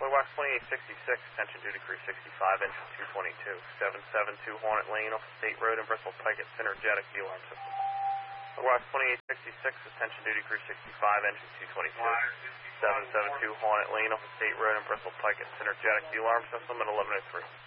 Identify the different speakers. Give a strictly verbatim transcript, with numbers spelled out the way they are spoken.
Speaker 1: Wax twenty-eight sixty-six, attention duty crew sixty-five, engine two twenty-two. seven seven two Hornet Lane off State Road in Bristol Pike at Synergetic D-Alarm System. Wax twenty-eight sixty-six, attention duty crew sixty-five, engine two twenty-two. seven seven two Hornet Lane off State Road in Bristol Pike at Synergetic D-Alarm System at eleven oh three.